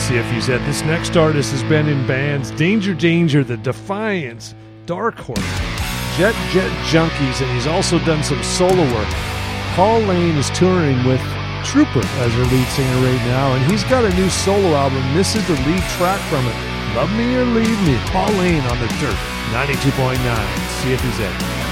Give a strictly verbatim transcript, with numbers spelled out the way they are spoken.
C F U Z. This next artist has been in bands Danger Danger, The Defiance, Dark Horse, Jet Jet Junkies, and he's also done some solo work. Paul Lane is touring with Trooper as her lead singer right now, and he's got a new solo album. This is the lead track from it, Love Me or Leave Me. Paul Lane on The Dirt, ninety-two point nine C F U Z.